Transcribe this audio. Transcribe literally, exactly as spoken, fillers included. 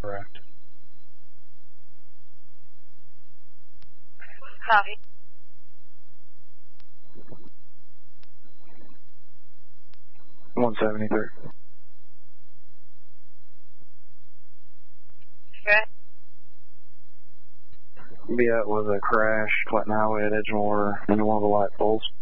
correct. Copy. one seventy-three. Okay. Yeah, it was a crash, Clinton Highway at Edgemoor, into one of the light poles.